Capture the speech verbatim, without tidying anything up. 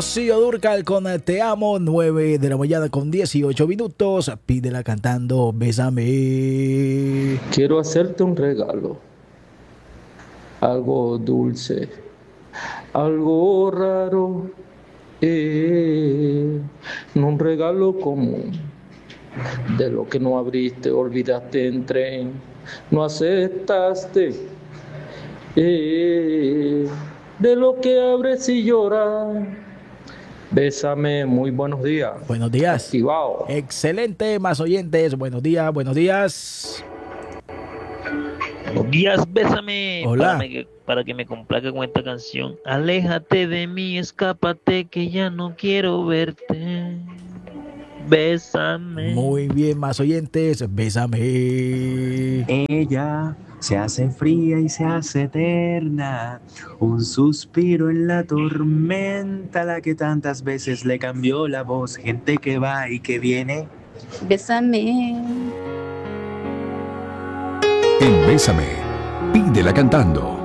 Rocío Dúrcal con Te Amo, nueve de la mañana con dieciocho minutos. Pídela cantando Bésame. Quiero hacerte un regalo, algo dulce, algo raro, eh, no un regalo común, de lo que no abriste, olvidaste en tren, no aceptaste, eh, de lo que abres y lloras. Bésame, muy buenos días. Buenos días. Activado. Excelente, más oyentes. Buenos días, buenos días. Buenos días, bésame. Hola. Para, me- para que me complaque con esta canción. Aléjate de mí, escápate, que ya no quiero verte. Bésame. Muy bien, más oyentes. Bésame. Ella se hace fría y se hace eterna, un suspiro en la tormenta, la que tantas veces le cambió la voz, gente que va y que viene. Bésame. En Bésame, pídela cantando.